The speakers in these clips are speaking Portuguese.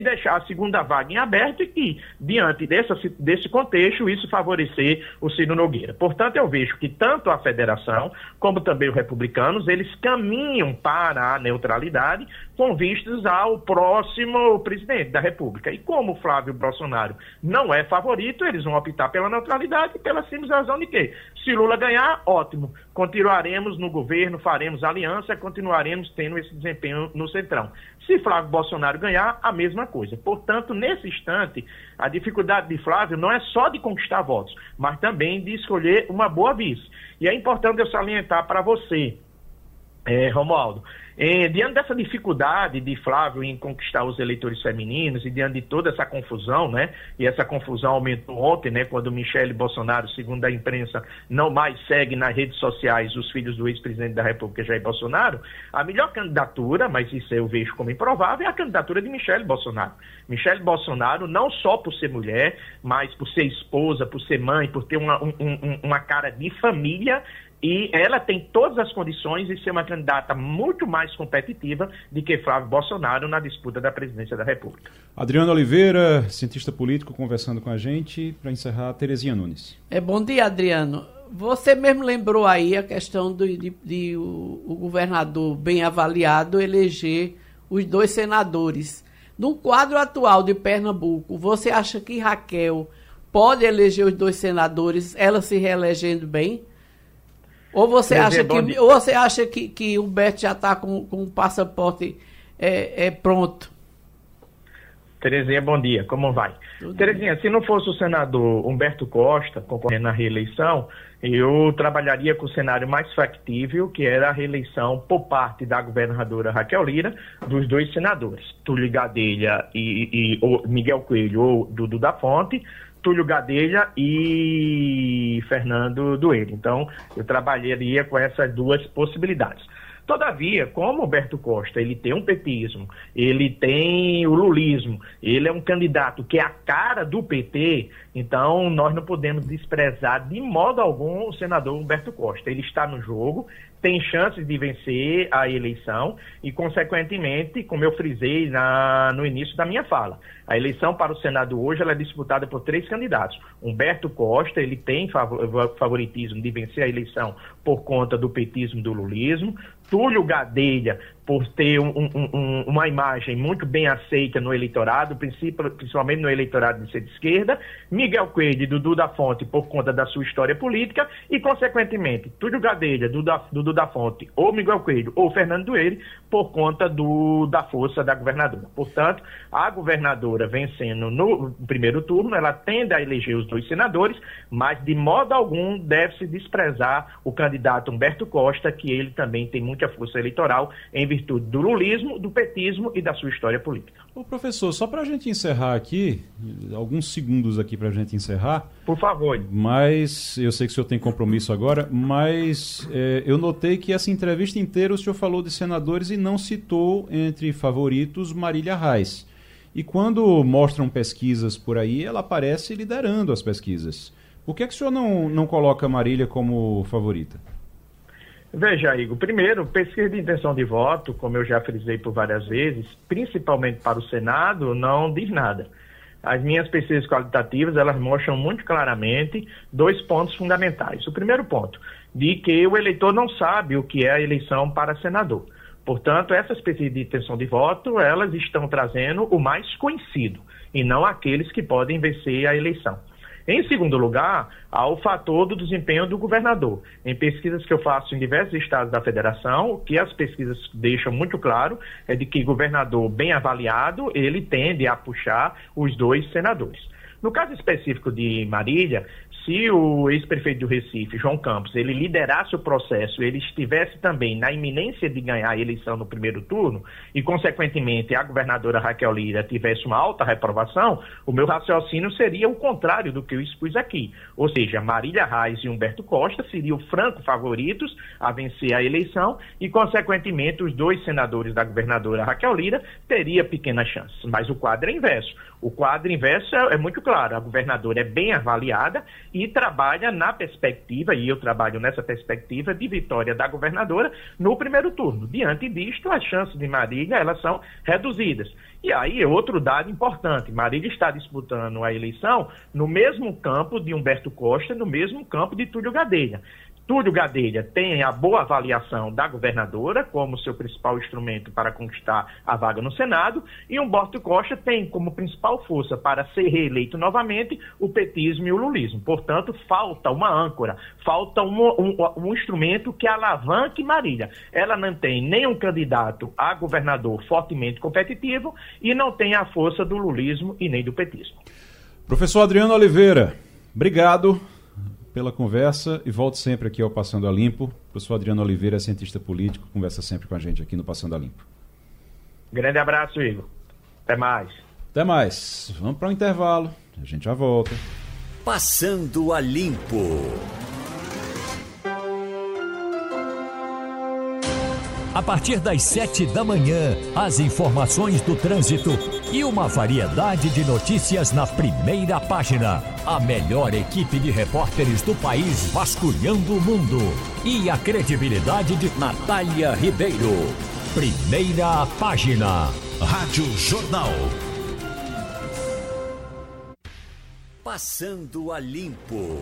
deixar a segunda vaga em aberto e que, diante desse contexto, isso favorecer o Ciro Nogueira. Portanto, eu vejo que tanto a federação como também os republicanos, eles caminham para a neutralidade com vistas ao próximo presidente da República. E como o Flávio Bolsonaro não é favorito, eles vão optar pela neutralidade e pela simples razão de que, se Lula ganhar, ótimo, continuaremos no governo, faremos aliança, continuaremos tendo esse desempenho no Centrão. Se Flávio Bolsonaro ganhar, a mesma coisa. Portanto, nesse instante, a dificuldade de Flávio não é só de conquistar votos, mas também de escolher uma boa vice. E é importante eu salientar para você, Romualdo, diante dessa dificuldade de Flávio em conquistar os eleitores femininos e diante de toda essa confusão, né? E essa confusão aumentou ontem, né? Quando Michele Bolsonaro, segundo a imprensa, não mais segue nas redes sociais os filhos do ex-presidente da República, Jair Bolsonaro, a melhor candidatura, mas isso eu vejo como improvável, é a candidatura de Michele Bolsonaro. Michele Bolsonaro, não só por ser mulher, mas por ser esposa, por ser mãe, por ter uma cara de família, e ela tem todas as condições de ser uma candidata muito mais competitiva do que Flávio Bolsonaro na disputa da presidência da República. Adriano Oliveira, cientista político, conversando com a gente. Para encerrar, Terezinha Nunes. Bom dia, Adriano. Você mesmo lembrou aí a questão de o governador bem avaliado eleger os 2 senadores. No quadro atual de Pernambuco, você acha que Raquel pode eleger os 2 senadores, ela se reelegendo bem? Ou você acha que o Humberto já está com o passaporte pronto? Terezinha, bom dia. Como vai? Terezinha, se não fosse o senador Humberto Costa concorrendo à reeleição, eu trabalharia com o cenário mais factível, que era a reeleição por parte da governadora Raquel Lira, dos 2 senadores, Túlio Gadelha e Miguel Coelho ou Dudu da Fonte, Túlio Gadelha e Fernando Dueiro. Então, eu trabalharia com essas 2 possibilidades. Todavia, como Humberto Costa, ele tem um petismo, ele tem o lulismo, ele é um candidato que é a cara do PT, então nós não podemos desprezar de modo algum o senador Humberto Costa. Ele está no jogo, tem chances de vencer a eleição e, consequentemente, como eu frisei no início da minha fala, a eleição para o Senado hoje ela é disputada por 3 candidatos. Humberto Costa, ele tem favoritismo de vencer a eleição por conta do petismo, do lulismo. Túlio Gadelha, por ter uma imagem muito bem aceita no eleitorado, principalmente no eleitorado de centro-esquerda, Miguel Coelho e Dudu da Fonte por conta da sua história política e, consequentemente, Túlio Gadelha, Dudu da Fonte, ou Miguel Coelho ou Fernando Dueiro por conta da força da governadora. Portanto, a governadora vencendo no primeiro turno, ela tende a eleger os 2 senadores, mas de modo algum deve-se desprezar o candidato Humberto Costa, que ele também tem muita força eleitoral em virtude do lulismo, do petismo e da sua história política. Ô professor, só para a gente encerrar aqui, alguns segundos aqui para a gente encerrar. Por favor. Mas, eu sei que o senhor tem compromisso agora, mas eu notei que essa entrevista inteira o senhor falou de senadores e não citou entre favoritos Marília Reis. E quando mostram pesquisas por aí, ela aparece liderando as pesquisas. Por que o senhor não coloca Marília como favorita? Veja, Igor, primeiro, pesquisa de intenção de voto, como eu já frisei por várias vezes, principalmente para o Senado, não diz nada. As minhas pesquisas qualitativas, elas mostram muito claramente 2 pontos fundamentais. O primeiro ponto, de que o eleitor não sabe o que é a eleição para senador. Portanto, essas pesquisas de intenção de voto, elas estão trazendo o mais conhecido, e não aqueles que podem vencer a eleição. Em segundo lugar, há o fator do desempenho do governador. Em pesquisas que eu faço em diversos estados da federação, o que as pesquisas deixam muito claro é de que governador bem avaliado, ele tende a puxar os 2 senadores. No caso específico de Marília, se o ex-prefeito do Recife, João Campos, ele liderasse o processo, ele estivesse também na iminência de ganhar a eleição no primeiro turno e, consequentemente, a governadora Raquel Lira tivesse uma alta reprovação, o meu raciocínio seria o contrário do que eu expus aqui. Ou seja, Marília Reis e Humberto Costa seriam franco favoritos a vencer a eleição e, consequentemente, os 2 senadores da governadora Raquel Lira teriam pequenas chances. Mas o quadro é inverso. O quadro inverso é muito claro. claro, a governadora é bem avaliada e trabalha na perspectiva, e eu trabalho nessa perspectiva, de vitória da governadora no primeiro turno. Diante disto, as chances de Marília, elas são reduzidas. E aí, outro dado importante, Marília está disputando a eleição no mesmo campo de Humberto Costa, no mesmo campo de Túlio Gadelha. Túlio Gadelha tem a boa avaliação da governadora como seu principal instrumento para conquistar a vaga no Senado, e Humberto Costa tem como principal força para ser reeleito novamente o petismo e o lulismo. Portanto, falta uma âncora, falta um instrumento que alavanque Marília. Ela não tem nenhum candidato a governador fortemente competitivo e não tem a força do lulismo e nem do petismo. Professor Adriano Oliveira, obrigado pela conversa e volte sempre aqui ao Passando a Limpo. O professor Adriano Oliveira é cientista político, conversa sempre com a gente aqui no Passando a Limpo. Grande abraço, Igor. Até mais. Até mais. Vamos para o intervalo, a gente já volta. Passando a Limpo. A partir das 7 da manhã, as informações do trânsito e uma variedade de notícias na primeira página. A melhor equipe de repórteres do país vasculhando o mundo. E a credibilidade de Natália Ribeiro. Primeira página. Rádio Jornal. Passando a Limpo.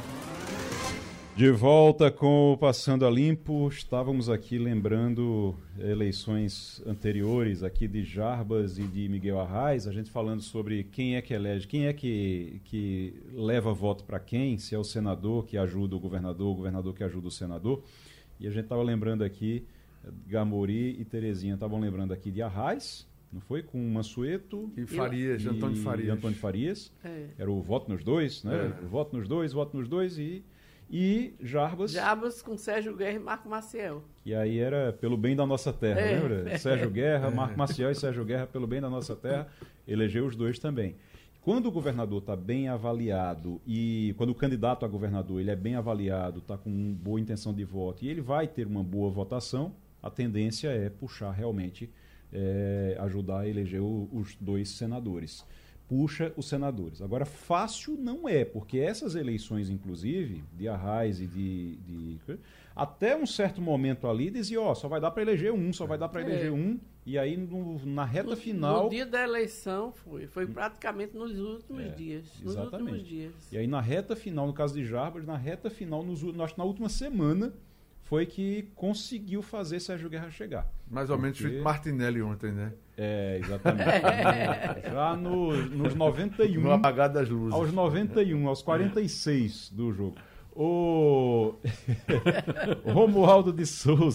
De volta com o Passando a Limpo, estávamos aqui lembrando eleições anteriores aqui de Jarbas e de Miguel Arraes, a gente falando sobre quem é que elege, quem é que leva voto para quem, se é o senador que ajuda o governador que ajuda o senador, e a gente estava lembrando aqui, Gamori e Terezinha estavam lembrando aqui de Arraes, não foi? Com Mansueto e Farias, Antônio Farias. E Antônio Farias, era o voto nos dois, né? O voto nos dois e Jarbas com Sérgio Guerra e Marco Maciel. E aí era pelo bem da nossa terra, lembra? Sérgio Guerra, Marco Maciel e Sérgio Guerra, pelo bem da nossa terra, elegeu os dois também. Quando o governador está bem avaliado e quando o candidato a governador ele é bem avaliado, está com boa intenção de voto e ele vai ter uma boa votação, a tendência é puxar realmente, ajudar a eleger os dois senadores. Puxa os senadores. Agora, fácil não é, porque essas eleições, inclusive, de Arraes e até um certo momento ali, dizia, só vai dar para eleger um, e aí na reta final... No dia da eleição foi praticamente nos últimos dias. Exatamente. E aí na reta final, no caso de Jarbas, na reta final, acho que na última semana, foi que conseguiu fazer Sérgio Guerra chegar. Mais ou menos feito Martinelli ontem, né? Exatamente. Já nos 91. No apagar das luzes. Aos 91, aos 46 do jogo. O Romualdo de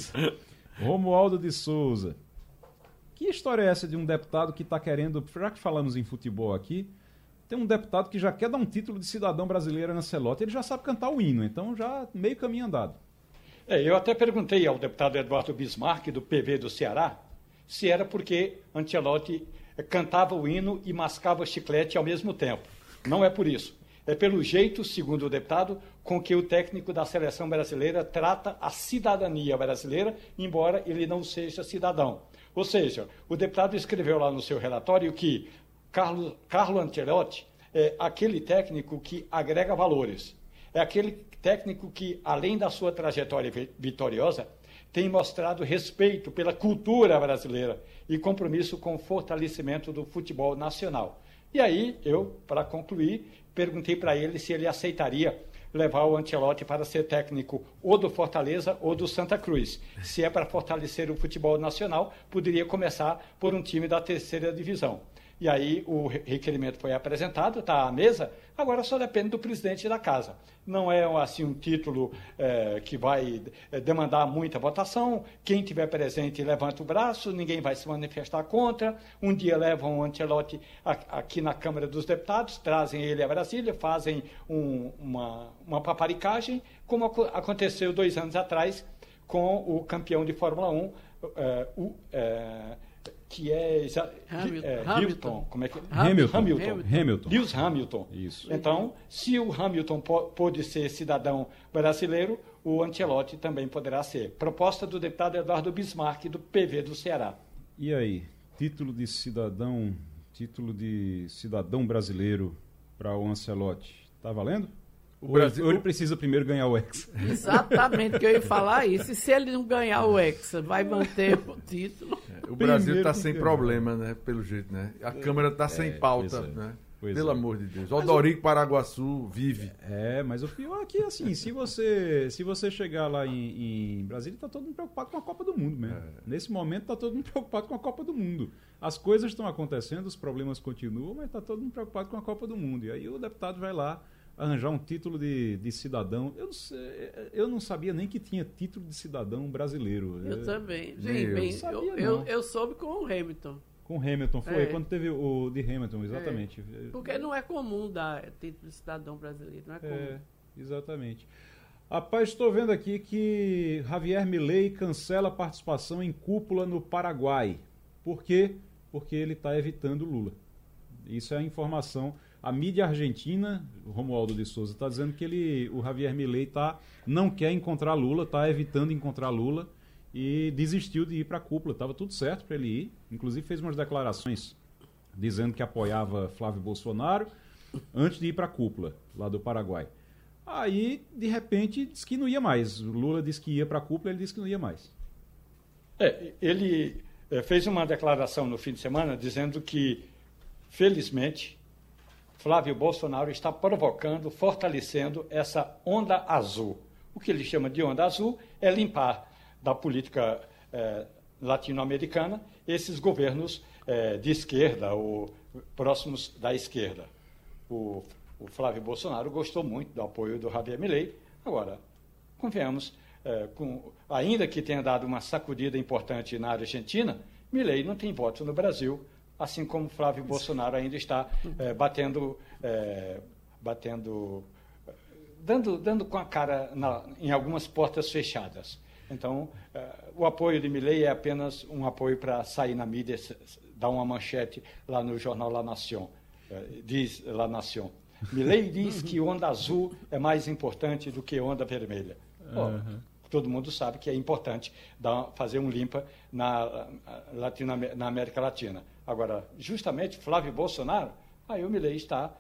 Souza. Que história é essa de um deputado que está querendo, já que falamos em futebol aqui, tem um deputado que já quer dar um título de cidadão brasileiro na Celota, ele já sabe cantar o hino, então já meio caminho andado. Eu até perguntei ao deputado Eduardo Bismarck, do PV do Ceará, se era porque Ancelotti cantava o hino e mascava chiclete ao mesmo tempo. Não é por isso. É pelo jeito, segundo o deputado, com que o técnico da seleção brasileira trata a cidadania brasileira, embora ele não seja cidadão. Ou seja, o deputado escreveu lá no seu relatório que Carlo Ancelotti é aquele técnico que agrega valores. É aquele técnico que, além da sua trajetória vitoriosa, tem mostrado respeito pela cultura brasileira e compromisso com o fortalecimento do futebol nacional. E aí, eu, para concluir, perguntei para ele se ele aceitaria levar o Ancelotti para ser técnico ou do Fortaleza ou do Santa Cruz. Se é para fortalecer o futebol nacional, poderia começar por um time da terceira divisão. E aí o requerimento foi apresentado, está à mesa, agora só depende do presidente da casa. Não é assim um título que vai demandar muita votação, quem tiver presente levanta o braço, ninguém vai se manifestar contra, um dia levam o Ancelotti aqui na Câmara dos Deputados, trazem ele a Brasília, fazem uma paparicagem, como aconteceu 2 anos atrás com o campeão de Fórmula 1, que é Hamilton. Como é que é? Hamilton. Lewis Hamilton. Isso. Então, se o Hamilton pôde ser cidadão brasileiro, o Ancelotti também poderá ser. Proposta do deputado Eduardo Bismarck, do PV do Ceará. E aí, título de cidadão brasileiro para o Ancelotti. Tá valendo? O Brasil... Ou ele precisa primeiro ganhar o Hexa? Exatamente, que eu ia falar isso. E se ele não ganhar o Hexa, vai manter o título? O Brasil está Primeiro sem que problema, né? Pelo jeito, né? A Câmara está sem pauta, pois é. né? Pois Pelo é. amor de Deus. Odorico Paraguaçu vive. Mas o pior é que, assim, se você chegar lá em Brasília, tá todo mundo preocupado com a Copa do Mundo mesmo. Nesse momento, tá todo mundo preocupado com a Copa do Mundo. As coisas estão acontecendo, os problemas continuam, mas tá todo mundo preocupado com a Copa do Mundo. E aí o deputado vai lá arranjar um título de cidadão. Eu não sabia nem que tinha título de cidadão brasileiro. Eu também. Eu soube com o Hamilton. Com Hamilton, foi quando teve o de Hamilton, exatamente. Porque não é comum dar título de cidadão brasileiro, não é comum. Exatamente. Rapaz, estou vendo aqui que Javier Milei cancela a participação em cúpula no Paraguai. Por quê? Porque ele está evitando Lula. Isso é a informação. A mídia argentina, o Romualdo de Souza, está dizendo que o Javier Milei não quer encontrar Lula, está evitando encontrar Lula. E desistiu de ir para a cúpula. Estava tudo certo para ele ir. Inclusive fez umas declarações dizendo que apoiava Flávio Bolsonaro antes de ir para a cúpula lá do Paraguai. Aí, de repente, disse que não ia mais. O Lula disse que ia para a cúpula, ele disse que não ia mais. Ele fez uma declaração no fim de semana dizendo que, felizmente, Flávio Bolsonaro está provocando, fortalecendo essa onda azul. O que ele chama de onda azul é limpar da política latino-americana esses governos de esquerda ou próximos da esquerda. O Flávio Bolsonaro gostou muito do apoio do Javier Milei. Agora, convenhamos, ainda que tenha dado uma sacudida importante na Argentina, Milei não tem voto no Brasil, assim como Flávio Bolsonaro ainda está dando com a cara em algumas portas fechadas. Então, o apoio de Milei é apenas um apoio para sair na mídia, dar uma manchete lá no jornal La Nación. Diz La Nación. Milei diz que onda azul é mais importante do que onda vermelha. Todo mundo sabe que é importante fazer um limpa na América Latina. Agora, justamente Flávio Bolsonaro, aí o Milei está...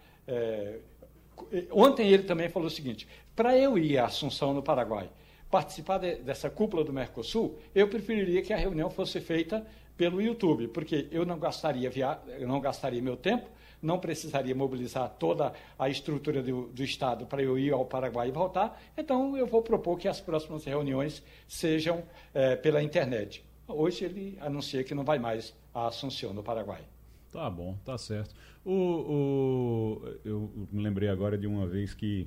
Ontem ele também falou o seguinte: para eu ir à Assunção, no Paraguai, participar dessa cúpula do Mercosul, eu preferiria que a reunião fosse feita pelo YouTube, porque eu não gastaria meu tempo, não precisaria mobilizar toda a estrutura do Estado para eu ir ao Paraguai e voltar. Então, eu vou propor que as próximas reuniões sejam pela internet. Hoje ele anuncia que não vai mais à Assunção, no Paraguai. Tá bom, tá certo. Eu me lembrei agora de uma vez que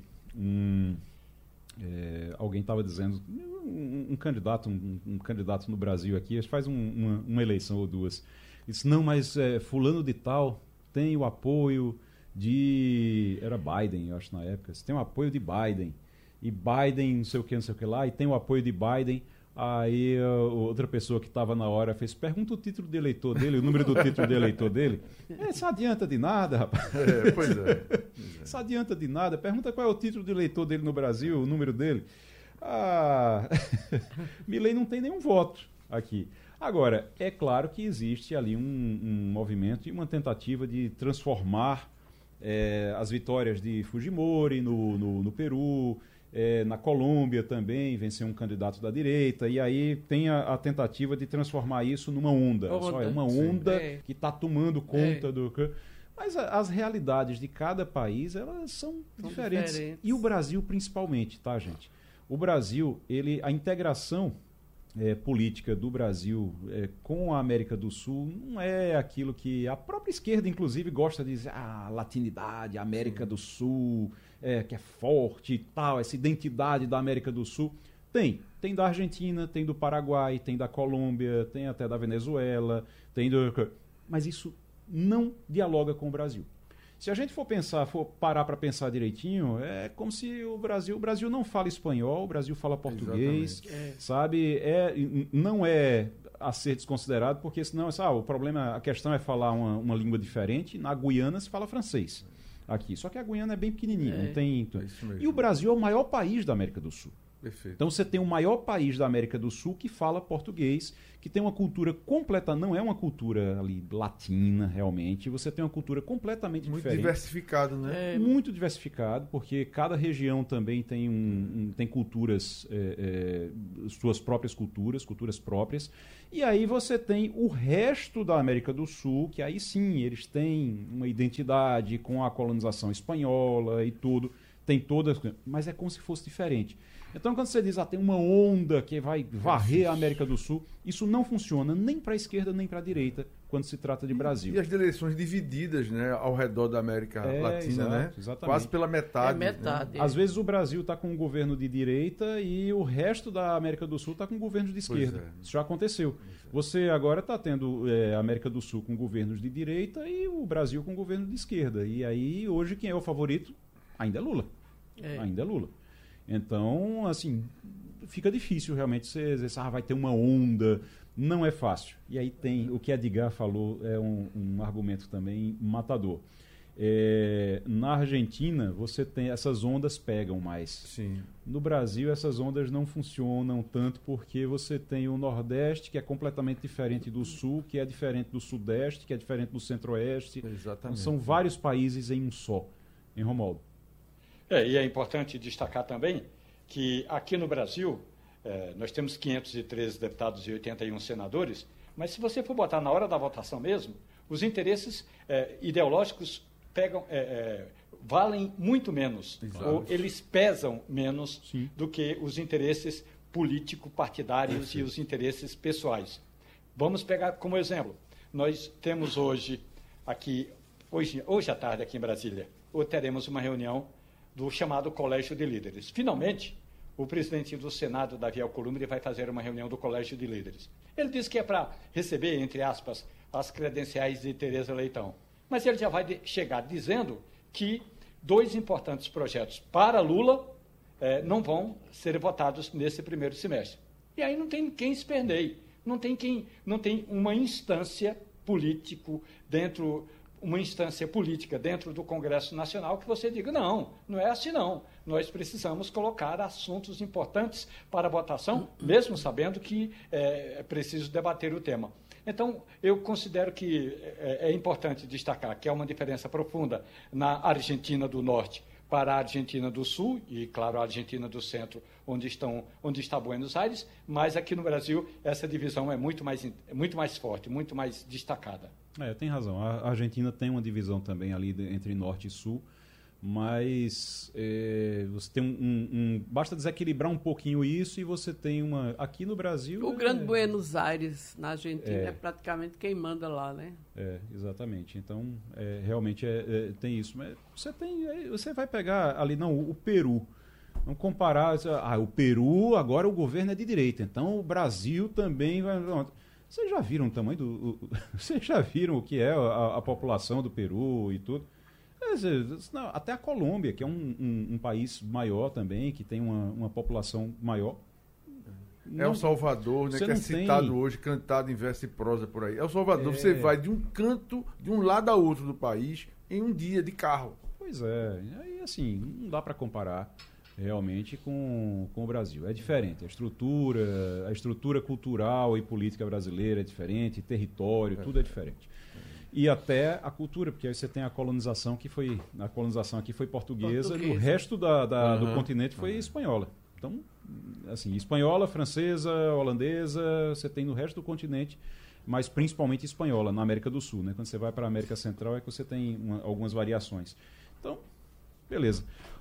alguém estava dizendo, um candidato no Brasil aqui, faz uma eleição ou duas, disse, não, mas fulano de tal tem o apoio era Biden, eu acho, na época, tem o apoio de Biden, e Biden não sei o que lá, e tem o apoio de Biden. Aí outra pessoa que estava na hora pergunta o título de eleitor dele, o número do título de eleitor dele. Isso não adianta de nada, rapaz. Pois é. Isso não adianta de nada. Pergunta qual é o título de eleitor dele no Brasil, o número dele. Milei não tem nenhum voto aqui. Agora, é claro que existe ali um movimento e uma tentativa de transformar as vitórias de Fujimori no Peru, na Colômbia também, venceu um candidato da direita, e aí tem a tentativa de transformar isso numa onda. Uma onda que está tomando conta do... Mas as realidades de cada país, elas são diferentes. E o Brasil principalmente, tá, gente? O Brasil, a integração política do Brasil com a América do Sul não é aquilo que a própria esquerda, inclusive, gosta de dizer, a latinidade, a América do Sul, que é forte e tal, essa identidade da América do Sul. Tem da Argentina, tem do Paraguai, tem da Colômbia, tem até da Venezuela, mas isso não dialoga com o Brasil. Se a gente for parar para pensar direitinho, é como se o Brasil não fala espanhol, o Brasil fala português, sabe? Não é a ser desconsiderado, porque senão a questão é falar uma língua diferente. Na Guiana se fala francês aqui, só que a Guiana é bem pequenininha, não tem. E o Brasil é o maior país da América do Sul. Perfeito. Então você tem o maior país da América do Sul que fala português, que tem uma cultura completa, não é uma cultura ali latina realmente, você tem uma cultura completamente Muito diferente. diversificado, né? Muito diversificado, porque cada região também tem, tem culturas, suas próprias culturas próprias. E aí você tem o resto da América do Sul, que aí sim, eles têm uma identidade com a colonização espanhola e tudo. Tem todas, mas é como se fosse diferente. Então, quando você diz, tem uma onda que vai varrer a América do Sul, isso não funciona nem para a esquerda nem para a direita quando se trata de Brasil. E as eleições divididas, né, ao redor da América Latina, né? Exatamente. Quase pela metade. Metade. Né? Às vezes o Brasil está com um governo de direita e o resto da América do Sul está com governos de esquerda. Isso já aconteceu. Você agora está tendo a América do Sul com governos de direita e o Brasil com governo de esquerda. E aí, hoje, quem é o favorito? Ainda é Lula. Ainda é Lula. Então, assim, fica difícil realmente você dizer, vai ter uma onda. Não é fácil. E aí tem, o que Edgar falou, é um argumento também matador. Na Argentina, você tem, essas ondas pegam mais. Sim. No Brasil, essas ondas não funcionam tanto porque você tem o Nordeste, que é completamente diferente do Sul, que é diferente do Sudeste, que é diferente do Centro-Oeste. Exatamente. Então, são vários países em um só. Em Romualdo. E é importante destacar também que aqui no Brasil nós temos 513 deputados e 81 senadores, mas se você for botar na hora da votação mesmo, os interesses ideológicos valem muito menos, ou eles pesam menos Sim. do que os interesses político-partidários e os interesses pessoais. Vamos pegar como exemplo, nós temos hoje à tarde aqui em Brasília, teremos uma reunião do chamado Colégio de Líderes. Finalmente, o presidente do Senado, Davi Alcolumbre, vai fazer uma reunião do Colégio de Líderes. Ele disse que é para receber, entre aspas, as credenciais de Tereza Leitão. Mas ele já vai chegar dizendo que 2 importantes projetos para Lula não vão ser votados nesse primeiro semestre. E aí não tem quem esperneie, não tem uma instância política dentro do Congresso Nacional que você diga, não é assim não. Nós precisamos colocar assuntos importantes para votação, mesmo sabendo que é preciso debater o tema. Então, eu considero que é importante destacar que há uma diferença profunda na Argentina do Norte para a Argentina do Sul e, claro, a Argentina do Centro, onde está Buenos Aires, mas aqui no Brasil essa divisão é muito mais forte, muito mais destacada. Tem razão. A Argentina tem uma divisão também ali entre Norte e Sul, mas você tem basta desequilibrar um pouquinho isso e você tem uma... Aqui no Brasil... O Grande Buenos Aires, na Argentina, é praticamente quem manda lá, né? Exatamente. Então, realmente tem isso. Mas você vai pegar ali, o Peru. Vamos comparar, o Peru, agora o governo é de direita, então o Brasil também vai... Vocês já viram o tamanho Vocês já viram o que é a população do Peru e tudo? Até a Colômbia, que é um país maior também, que tem uma população maior. El Salvador, né, que é citado hoje, cantado em verso e prosa por aí. El Salvador, você vai de um canto, de um lado a outro do país, em um dia de carro. Pois é, aí assim, não dá para comparar realmente com o Brasil. É diferente, a estrutura cultural e política brasileira é diferente, território, tudo é diferente. E até a cultura, porque aí você tem a colonização aqui foi portuguesa. E o resto do continente foi espanhola. Então, assim, espanhola, francesa, holandesa, você tem no resto do continente, mas principalmente espanhola, na América do Sul, né? Quando você vai para a América Central é que você tem algumas variações. Então, beleza.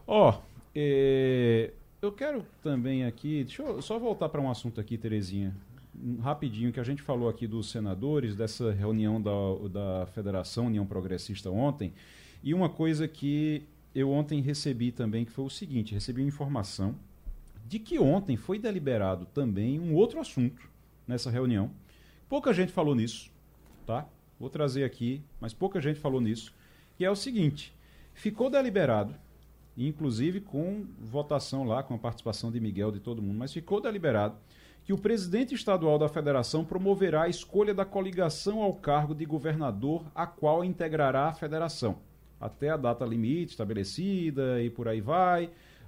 Eu quero também aqui, deixa eu só voltar para um assunto aqui, Terezinha, rapidinho, que a gente falou aqui dos senadores, dessa reunião da Federação União Progressista ontem, e uma coisa que eu ontem recebi também, que foi o seguinte, recebi uma informação de que ontem foi deliberado também um outro assunto nessa reunião. Pouca gente falou nisso, tá? Vou trazer aqui, mas pouca gente falou nisso, que é o seguinte, ficou deliberado, inclusive com votação lá, com a participação de Miguel, de todo mundo, mas ficou deliberado que o presidente estadual da federação promoverá a escolha da coligação ao cargo de governador, a qual integrará a federação, até a data limite estabelecida e por aí vai.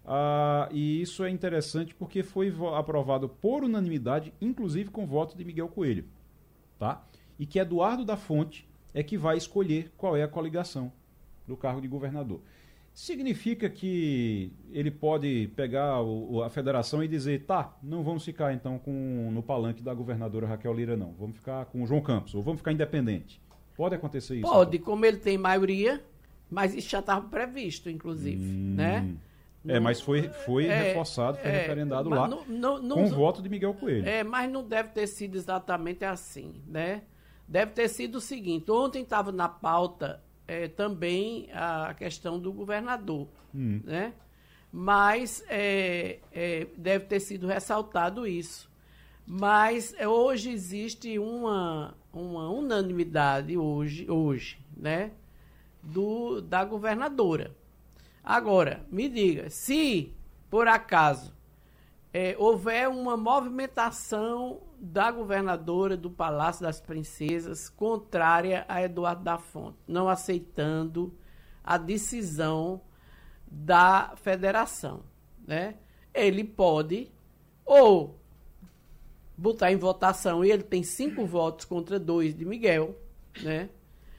E isso é interessante porque foi aprovado por unanimidade, inclusive com voto de Miguel Coelho. Tá? E que Eduardo da Fonte é que vai escolher qual é a coligação do cargo de governador. Significa que ele pode pegar a federação e dizer, tá, não vamos ficar então no palanque da governadora Raquel Lira, não. Vamos ficar com o João Campos, ou vamos ficar independente. Pode acontecer isso? Pode, como ele tem maioria, mas isso já estava previsto, inclusive, né? Mas foi reforçado, foi referendado lá com o voto de Miguel Coelho. Mas não deve ter sido exatamente assim, né? Deve ter sido o seguinte, ontem estava na pauta também a questão do governador, né? Mas deve ter sido ressaltado isso. Mas hoje existe uma unanimidade hoje, né? Da governadora. Agora, me diga, se por acaso houver uma movimentação da governadora do Palácio das Princesas contrária a Eduardo da Fonte, não aceitando a decisão da federação, né? Ele pode ou botar em votação, e ele tem 5 votos contra 2 de Miguel, né?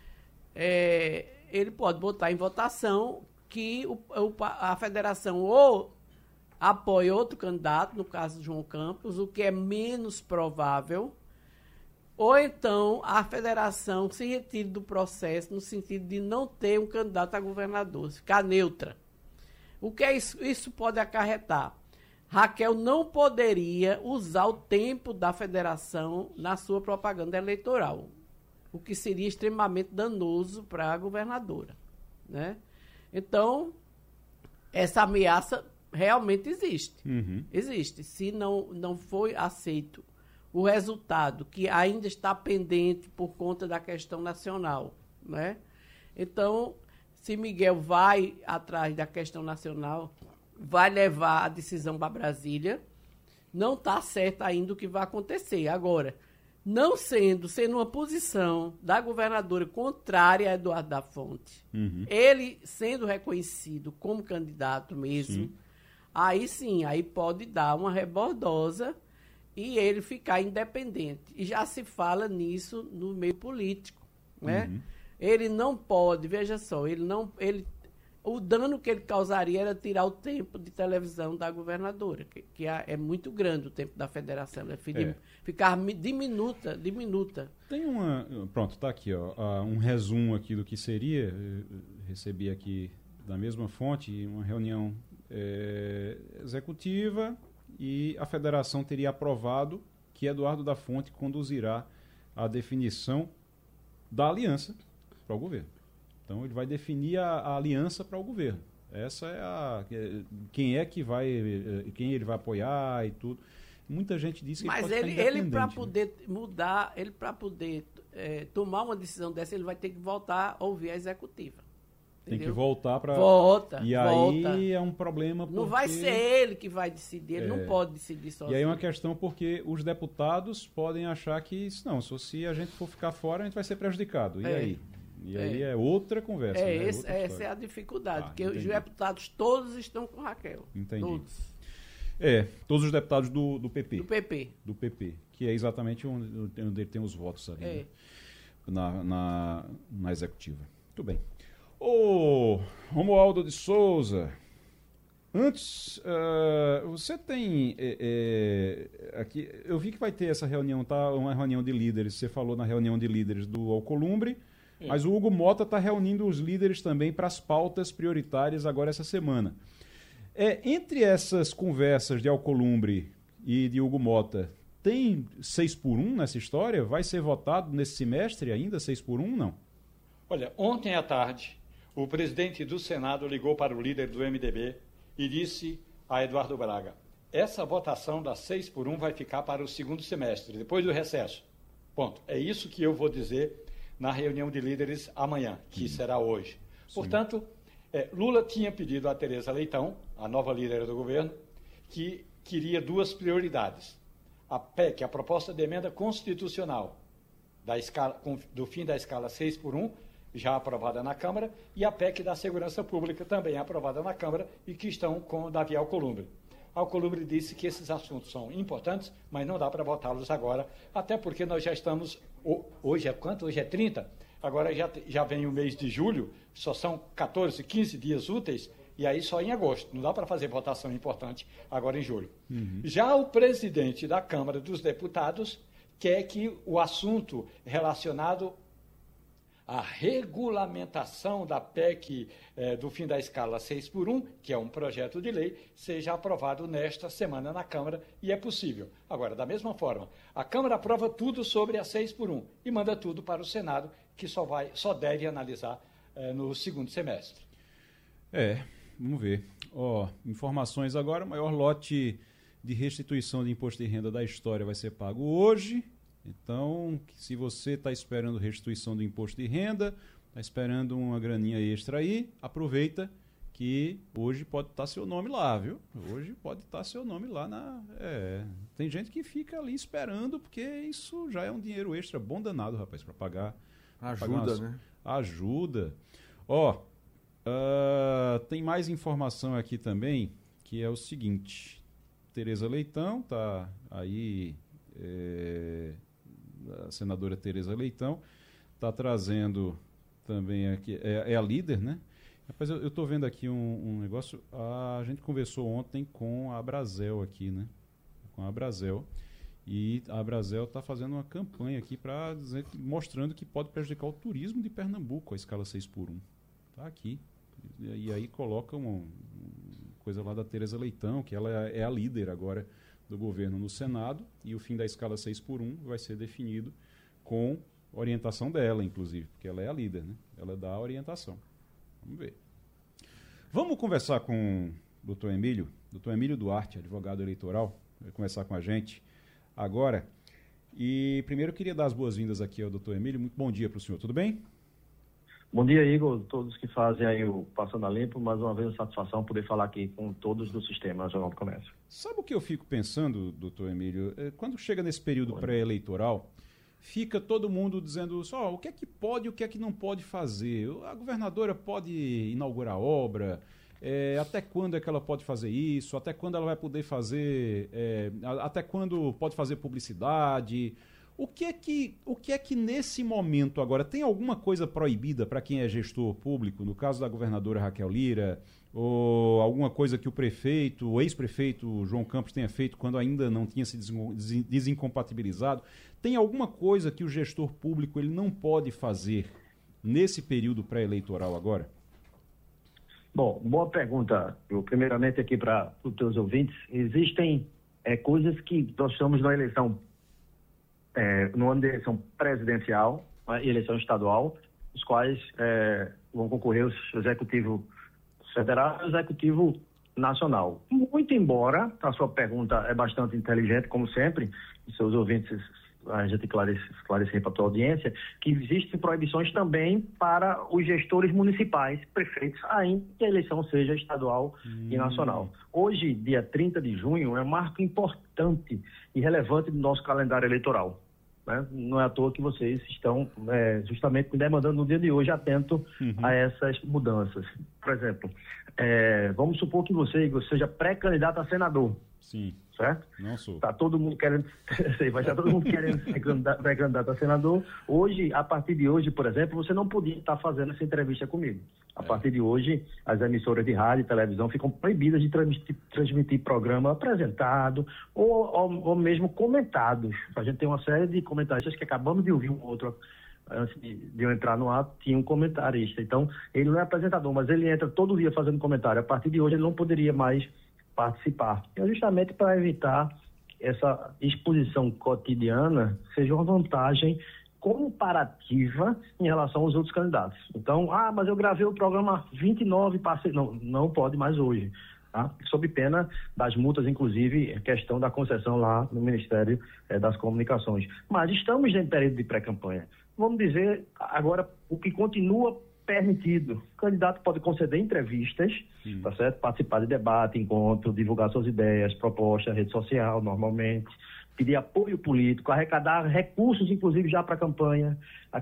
Ele pode botar em votação que a federação ou apoia outro candidato, no caso de João Campos, o que é menos provável, ou então a federação se retire do processo no sentido de não ter um candidato a governador, ficar neutra. O que isso pode acarretar? Raquel não poderia usar o tempo da federação na sua propaganda eleitoral, o que seria extremamente danoso para a governadora, né? Então, essa ameaça realmente existe. Existe. Se não foi aceito o resultado, que ainda está pendente por conta da questão nacional, né? Então, se Miguel vai atrás da questão nacional, vai levar a decisão para Brasília, não está certo ainda o que vai acontecer. Agora, não sendo uma posição da governadora contrária a Eduardo da Fonte, ele sendo reconhecido como candidato mesmo, aí pode dar uma rebordosa e ele ficar independente. E já se fala nisso no meio político, né? Ele não pode, veja só, o dano que ele causaria era tirar o tempo de televisão da governadora, que é muito grande o tempo da federação, né? Ficar diminuta. Tem pronto, tá aqui, ó, um resumo aqui do que seria, eu recebi aqui da mesma fonte, uma reunião executiva, e a federação teria aprovado que Eduardo da Fonte conduzirá a definição da aliança para o governo. Então ele vai definir a aliança para o governo. Essa é quem ele vai apoiar e tudo. Muita gente diz que mas ele para poder mudar, ele para poder tomar uma decisão dessa, ele vai ter que voltar a ouvir a executiva. Tem que voltar para... Volta. Aí é um problema porque... Não vai ser ele que vai decidir, ele não pode decidir sozinho. E aí é uma questão porque os deputados podem achar que, não, se a gente for ficar fora, a gente vai ser prejudicado. E aí? Aí é outra conversa. Essa é a dificuldade, porque os deputados todos estão com Raquel. Entendi. Todos. Todos os deputados do PP. Do PP. Que é exatamente onde ele tem os votos ali, né? na executiva. Muito bem. Ô, Romualdo de Souza, antes, você tem aqui, eu vi que vai ter essa reunião, tá? Uma reunião de líderes, você falou na reunião de líderes do Alcolumbre, mas o Hugo Mota está reunindo os líderes também para as pautas prioritárias agora essa semana. Entre essas conversas de Alcolumbre e de Hugo Mota, tem 6x1 nessa história? Vai ser votado nesse semestre ainda 6x1, não? Olha, ontem à tarde, o presidente do Senado ligou para o líder do MDB e disse a Eduardo Braga, essa votação da 6x1 vai ficar para o segundo semestre, depois do recesso. Ponto. É isso que eu vou dizer na reunião de líderes amanhã, que será hoje. Sim. Portanto, Lula tinha pedido a Tereza Leitão, a nova líder do governo, que queria 2 prioridades. A PEC, a proposta de emenda constitucional do fim da escala 6x1, já aprovada na Câmara, e a PEC da Segurança Pública, também aprovada na Câmara, e que estão com o Davi Alcolumbre. Alcolumbre disse que esses assuntos são importantes, mas não dá para votá-los agora, até porque nós já estamos... Hoje é quanto? Hoje é 30? Agora já vem o mês de julho, só são 14, 15 dias úteis, e aí só em agosto. Não dá para fazer votação importante agora em julho. Já o presidente da Câmara dos Deputados quer que o assunto relacionado à regulamentação da PEC do fim da escala 6x1, que é um projeto de lei, seja aprovado nesta semana na Câmara, e é possível. Agora, da mesma forma, a Câmara aprova tudo sobre a 6x1 e manda tudo para o Senado, que só deve analisar no segundo semestre. Vamos ver. Informações agora, o maior lote de restituição de imposto de renda da história vai ser pago hoje. Então, se você está esperando restituição do imposto de renda, está esperando uma graninha extra aí, aproveita que hoje pode estar seu nome lá, viu? Hoje pode estar seu nome lá tem gente que fica ali esperando, porque isso já é um dinheiro extra bom danado, rapaz, para pagar. Ajuda, né? Ajuda. Tem mais informação aqui também, que é o seguinte. Tereza Leitão está aí... A senadora Tereza Leitão está trazendo também aqui, é a líder, né? Rapaz, eu estou vendo aqui um negócio, a gente conversou ontem com a Abrazel aqui, né? Com a Abrazel, e a Abrazel está fazendo uma campanha aqui mostrando que pode prejudicar o turismo de Pernambuco, a escala 6x1. Está aqui. E aí coloca uma coisa lá da Tereza Leitão, que ela é a líder agora do governo no Senado, e o fim da escala 6x1 vai ser definido com orientação dela, inclusive, porque ela é a líder, né? Ela dá a orientação. Vamos ver. Vamos conversar com o Dr. Emílio Duarte, advogado eleitoral, vai conversar com a gente agora. E primeiro eu queria dar as boas-vindas aqui ao Dr. Emílio. Muito bom dia para o senhor, tudo bem? Bom dia, Igor, todos que fazem aí o Passando a Limpo. Mais uma vez, a satisfação poder falar aqui com todos do Sistema Nacional do Comércio. Sabe o que eu fico pensando, doutor Emílio? Quando chega nesse período pré-eleitoral, fica todo mundo dizendo só o que é que pode e o que é que não pode fazer. A governadora pode inaugurar obra, até quando é que ela pode fazer isso, até quando ela vai poder fazer, até quando pode fazer publicidade. O que é que nesse momento agora, tem alguma coisa proibida para quem é gestor público, no caso da governadora Raquel Lira, ou alguma coisa que o ex-prefeito João Campos tenha feito quando ainda não tinha se desincompatibilizado? Tem alguma coisa que o gestor público ele não pode fazer nesse período pré-eleitoral agora? Bom, boa pergunta. Eu, primeiramente aqui para os teus ouvintes, existem coisas que nós estamos na eleição no ano de eleição presidencial e eleição estadual, os quais vão concorrer o Executivo Federal e o Executivo Nacional. Muito embora, a sua pergunta é bastante inteligente, como sempre, e seus ouvintes, a gente esclarecer para a tua audiência, que existem proibições também para os gestores municipais, prefeitos, ainda que a eleição seja estadual e nacional. Hoje, dia 30 de junho, é um marco importante e relevante do nosso calendário eleitoral. Não é à toa que vocês estão justamente demandando no dia de hoje atento a essas mudanças. Por exemplo, vamos supor que você seja pré-candidato a senador. Sim. Certo? Não sou. Está todo mundo querendo, vai estar todo mundo querendo ser pré-candidato a senador. Hoje, a partir de hoje, por exemplo, você não podia estar fazendo essa entrevista comigo. A partir de hoje, as emissoras de rádio e televisão ficam proibidas de transmitir programa apresentado ou mesmo comentados. A gente tem uma série de comentaristas que acabamos de ouvir um outro. Antes de eu entrar no ato, tinha um comentarista. Então, ele não é apresentador, mas ele entra todo dia fazendo comentário. A partir de hoje, ele não poderia mais participar. É justamente para evitar essa exposição cotidiana seja uma vantagem comparativa em relação aos outros candidatos. Então, mas eu gravei o programa 29, passei. Não pode mais hoje. Tá? Sob pena das multas, inclusive, questão da concessão lá no Ministério das Comunicações. Mas estamos em período de pré-campanha. Vamos dizer agora o que continua permitido. O candidato pode conceder entrevistas, tá certo? Participar de debate, encontro, divulgar suas ideias, propostas, rede social, normalmente, pedir apoio político, arrecadar recursos, inclusive já para a campanha, aquele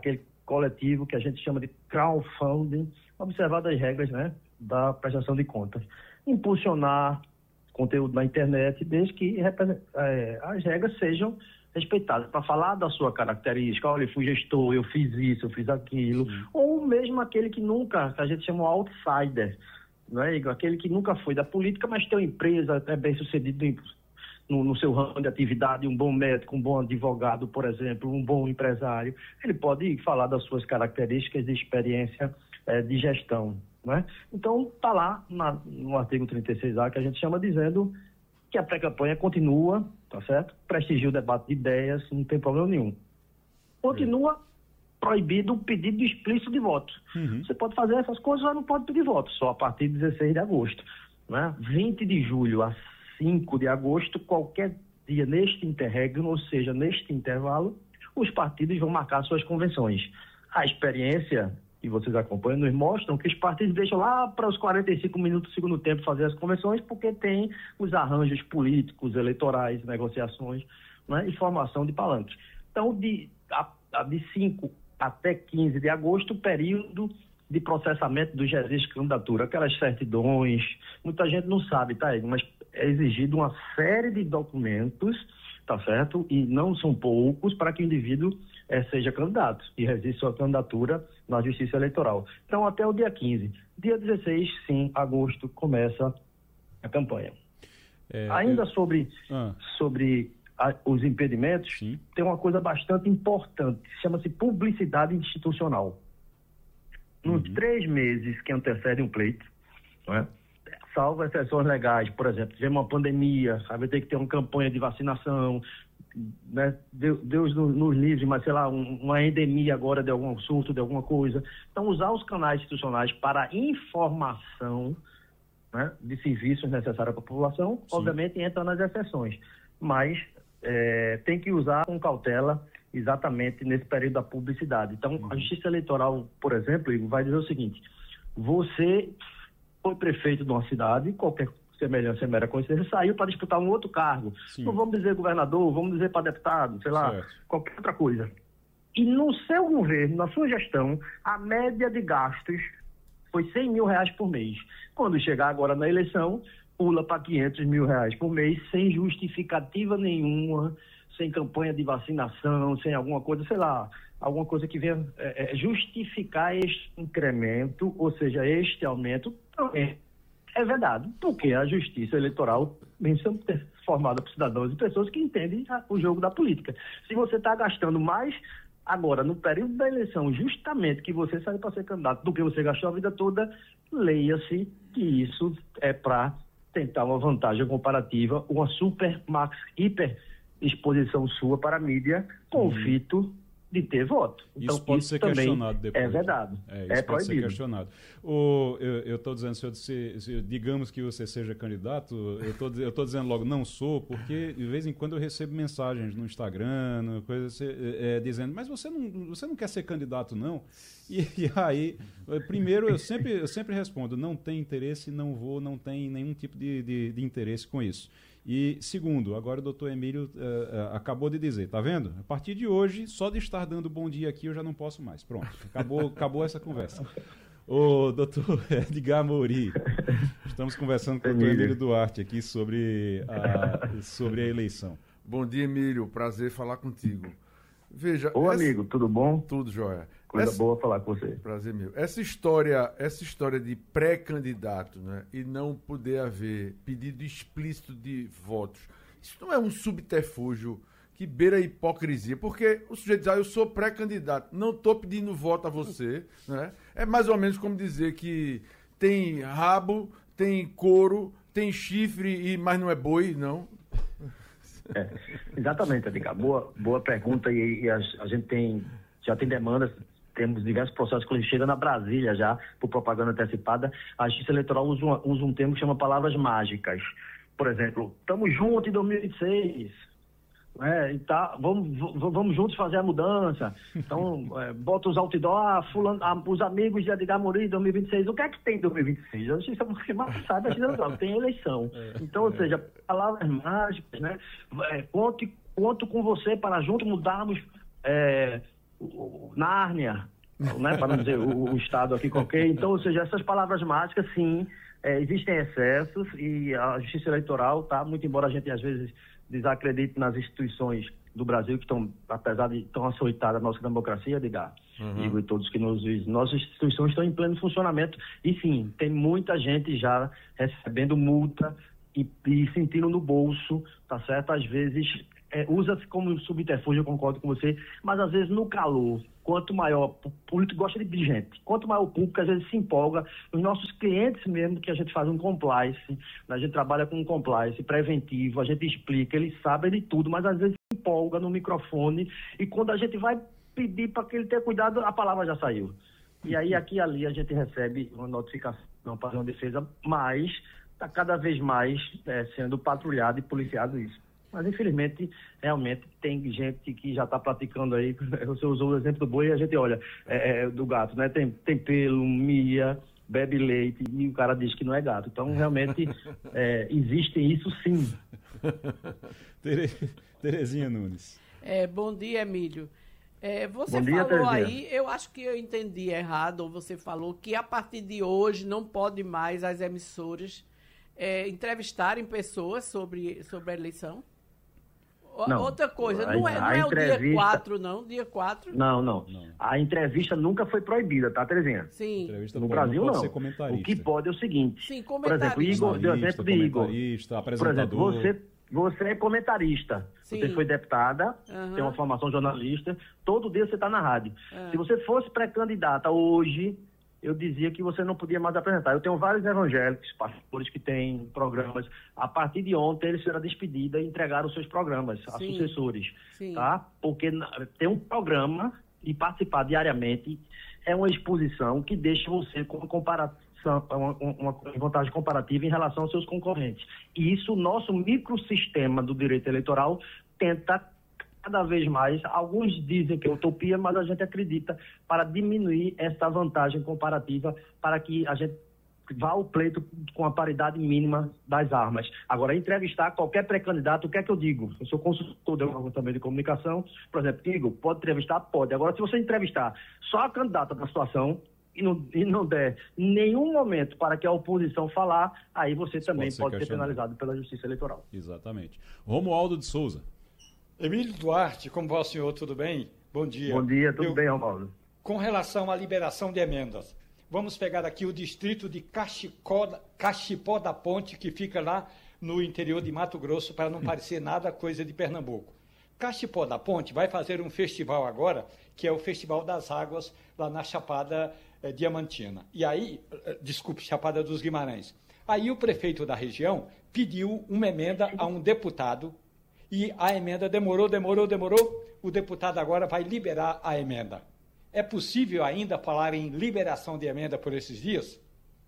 coletivo que a gente chama de crowdfunding, observado as regras, né, da prestação de contas. Impulsionar conteúdo na internet, desde que as regras sejam respeitadas, para falar da sua característica. Olha, eu fui gestor, eu fiz isso, eu fiz aquilo. Sim. Ou mesmo aquele que a gente chama outsider, não é, Igor? Aquele que nunca foi da política, mas tem uma empresa, é bem sucedido no seu ramo de atividade, um bom médico, um bom advogado, por exemplo, um bom empresário. Ele pode falar das suas características de experiência de gestão. Né? Então, está lá no artigo 36A, que a gente chama, dizendo que a pré-campanha continua, tá certo? Prestigia o debate de ideias, não tem problema nenhum. Continua proibido o pedido explícito de voto. Uhum. Você pode fazer essas coisas, mas não pode pedir voto, só a partir de 16 de agosto. Né? 20 de julho a 5 de agosto, qualquer dia neste interregno, ou seja, neste intervalo, os partidos vão marcar suas convenções. A experiência que vocês acompanham nos mostram que os partidos deixam lá para os 45 minutos do segundo tempo fazer as convenções, porque tem os arranjos políticos, eleitorais, negociações, né, e formação de palanques. Então, de 5 até 15 de agosto, o período de processamento dos registros de candidatura, aquelas certidões, muita gente não sabe, tá aí, mas é exigido uma série de documentos, tá certo? E não são poucos para que o indivíduo seja candidato e registre sua candidatura na Justiça Eleitoral. Então, até o dia 15. Dia 16, sim, agosto, começa a campanha. Ainda sobre os impedimentos, sim, tem uma coisa bastante importante, chama-se publicidade institucional. Nos 3 meses que antecedem um pleito, não é? Salvo exceções legais, por exemplo, tivemos uma pandemia, vai ter que ter uma campanha de vacinação, né? Deus nos livre, mas sei lá, uma endemia agora de algum surto, de alguma coisa. Então, usar os canais institucionais para informação, né, de serviços necessários para a população, sim, obviamente entra nas exceções, mas tem que usar com cautela exatamente nesse período da publicidade. Então, a Justiça Eleitoral, por exemplo, vai dizer o seguinte: você foi prefeito de uma cidade, qualquer semelhança é mera coincidência, saiu para disputar um outro cargo. Sim. Não vamos dizer governador, vamos dizer para deputado, sei lá, certo, qualquer outra coisa. E no seu governo, na sua gestão, a média de gastos foi R$100 mil por mês. Quando chegar agora na eleição, pula para R$500 mil por mês, sem justificativa nenhuma, sem campanha de vacinação, sem alguma coisa, sei lá, alguma coisa que venha justificar este incremento, ou seja, este aumento, também é vedado, porque a Justiça Eleitoral vem sendo formada por cidadãos e pessoas que entendem o jogo da política. Se você está gastando mais agora, no período da eleição, justamente que você saiu para ser candidato, do que você gastou a vida toda, leia-se que isso é para tentar uma vantagem comparativa, uma hiper exposição sua para a mídia, com o fito de ter voto. Então, isso pode ser questionado depois. É vedado. Isso pode ser questionado. Eu estou dizendo, digamos que você seja candidato, eu estou dizendo logo, não sou, porque de vez em quando eu recebo mensagens no Instagram, dizendo, mas você não quer ser candidato, não? E aí, primeiro, eu sempre respondo, não tem interesse, não vou, não tem nenhum tipo de interesse com isso. E segundo, agora o doutor Emílio acabou de dizer, tá vendo? A partir de hoje, só de estar dando bom dia aqui, eu já não posso mais. Pronto, acabou essa conversa. O doutor Edgar Mouri, estamos conversando com o doutor Emílio Duarte aqui sobre a eleição. Bom dia, Emílio, prazer falar contigo. Veja, amigo, tudo bom? Tudo jóia. Coisa boa falar com você. Prazer meu. Essa história de pré-candidato, né, e não poder haver pedido explícito de votos, isso não é um subterfúgio que beira a hipocrisia? Porque o sujeito diz, eu sou pré-candidato, não estou pedindo voto a você, né? É mais ou menos como dizer que tem rabo, tem couro, tem chifre, mas não é boi, não? Exatamente, Edgar. Boa pergunta, e a gente já tem demandas, temos diversos processos que chegam na Brasília já, por propaganda antecipada. A Justiça Eleitoral usa um termo que chama palavras mágicas. Por exemplo, estamos juntos em 2026, né? E vamos juntos fazer a mudança. Então, bota os outdoor, os amigos de Edgar Mouri em 2026. O que é que tem em 2026? A Justiça sabe, a Justiça Eleitoral tem eleição. Então, ou seja, palavras mágicas, né? Conto com você para juntos mudarmos Nárnia, né, para não dizer o Estado aqui qualquer. Então, ou seja, essas palavras mágicas, sim, existem excessos e a Justiça Eleitoral, tá, muito embora a gente às vezes desacredite nas instituições do Brasil que estão, apesar de tão açoitada a nossa democracia, Edgar, e todos que nos dizem, nossas instituições estão em pleno funcionamento e sim, tem muita gente já recebendo multa e sentindo no bolso, tá certo? Às vezes usa-se como subterfúgio, eu concordo com você, mas às vezes no calor, quanto maior, o público gosta de gente, quanto maior o público, às vezes se empolga, os nossos clientes mesmo, que a gente faz um compliance, a gente trabalha com um compliance preventivo, a gente explica, eles sabem de tudo, mas às vezes se empolga no microfone e quando a gente vai pedir para que ele tenha cuidado, a palavra já saiu. E aí aqui e ali a gente recebe uma notificação para uma defesa, mas está cada vez mais sendo patrulhado e policiado isso. Mas, infelizmente, realmente tem gente que já está praticando aí. Você usou o exemplo do boi e a gente olha do gato, né? Tem pelo, mia, bebe leite e o cara diz que não é gato. Então, realmente, existe isso sim. Terezinha Nunes. Bom dia, Emílio. Você Bom dia, falou Terezinha. aí, eu acho que eu entendi errado, ou você falou que a partir de hoje não pode mais as emissoras entrevistarem pessoas sobre a eleição? Não. Outra coisa, não é o dia 4, não? Dia 4? Não. A entrevista nunca foi proibida, tá, Terezinha? Sim. No Brasil, pode não. ser comentarista. O que pode é o seguinte. Sim, por exemplo, Igor, deu exemplo de Igor. Por exemplo, você é comentarista. Sim. Você foi deputada, tem uma formação jornalista, todo dia você está na rádio. Se você fosse pré-candidata hoje, eu dizia que você não podia mais apresentar. Eu tenho vários evangélicos, pastores que têm programas. A partir de ontem, eles foram despedidos e entregaram os seus programas a sucessores. Sim. Tá? Porque ter um programa e participar diariamente é uma exposição que deixa você com uma vantagem comparativa em relação aos seus concorrentes. E isso, o nosso microsistema do direito eleitoral tenta cada vez mais, alguns dizem que é utopia, mas a gente acredita para diminuir essa vantagem comparativa para que a gente vá ao pleito com a paridade mínima das armas. Agora, entrevistar qualquer pré-candidato, o que é que eu digo? Eu sou consultor também de comunicação, por exemplo, Igor, pode entrevistar? Pode. Agora, se você entrevistar só a candidata da situação e não der nenhum momento para que a oposição falar, aí você também pode ser penalizado pela Justiça Eleitoral. Exatamente. Romualdo de Souza. Emílio Duarte, como vai o senhor? Tudo bem? Bom dia. Bom dia, tudo bem, Romualdo? Com relação à liberação de emendas, vamos pegar aqui o distrito de Cachipó da Ponte, que fica lá no interior de Mato Grosso, para não parecer nada coisa de Pernambuco. Cachipó da Ponte vai fazer um festival agora, que é o Festival das Águas, lá na Chapada Diamantina. E aí, Chapada dos Guimarães. Aí o prefeito da região pediu uma emenda a um deputado, e a emenda demorou. O deputado agora vai liberar a emenda. É possível ainda falar em liberação de emenda por esses dias?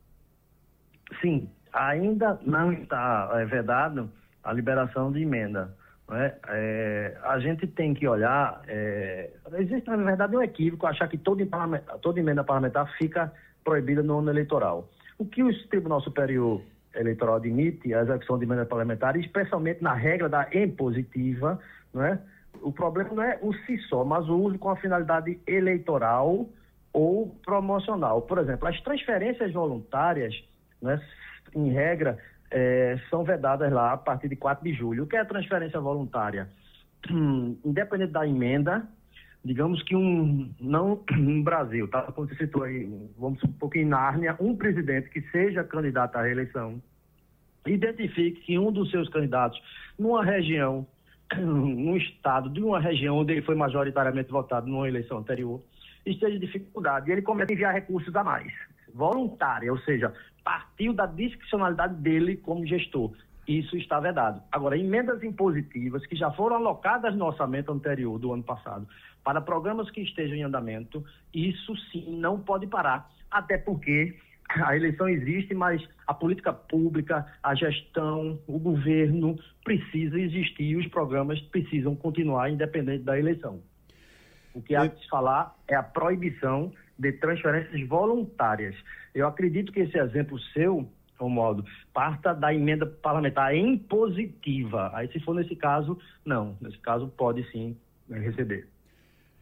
Sim, ainda não está vedado a liberação de emenda. Né? A gente tem que olhar... existe, na verdade, um equívoco achar que toda emenda parlamentar fica proibida no ano eleitoral. O que o Tribunal Superior Eleitoral admite a execução de emenda parlamentar, especialmente na regra da impositiva, né? O problema não é o si só, mas o uso com a finalidade eleitoral ou promocional. Por exemplo, as transferências voluntárias, né, em regra, são vedadas lá a partir de 4 de julho. O que é a transferência voluntária? Independente da emenda, digamos que não no Brasil, tá? Como você citou aí, vamos um pouquinho em Nárnia, um presidente que seja candidato à reeleição, identifique que um dos seus candidatos numa região, num estado de uma região onde ele foi majoritariamente votado numa eleição anterior, esteja em dificuldade e ele começa a enviar recursos a mais. Voluntária, ou seja, partiu da discricionalidade dele como gestor. Isso está vedado. Agora, emendas impositivas que já foram alocadas no orçamento anterior do ano passado para programas que estejam em andamento, isso sim não pode parar. Até porque a eleição existe, mas a política pública, a gestão, o governo precisa existir e os programas precisam continuar independente da eleição. O que há de se falar é a proibição de transferências voluntárias. Eu acredito que esse exemplo seu, Romualdo, parta da emenda parlamentar impositiva. Aí, se for nesse caso, não. Nesse caso, pode sim receber.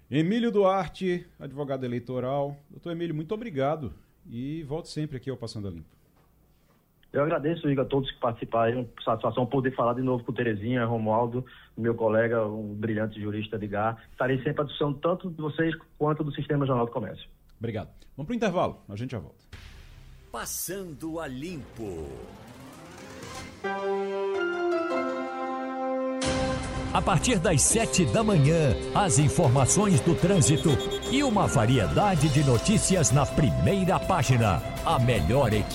Emílio Duarte, advogado eleitoral. Doutor Emílio, muito obrigado e volte sempre aqui ao Passando a Limpo. Eu agradeço, Igor, a todos que participaram. Satisfação poder falar de novo com Terezinha, Romualdo, meu colega, um brilhante jurista de GAR. Estarei sempre à disposição tanto de vocês quanto do Sistema Jornal do Comércio. Obrigado. Vamos para o intervalo, a gente já volta. Passando a Limpo. A partir das 7 da manhã, as informações do trânsito e uma variedade de notícias na primeira página. A melhor equipe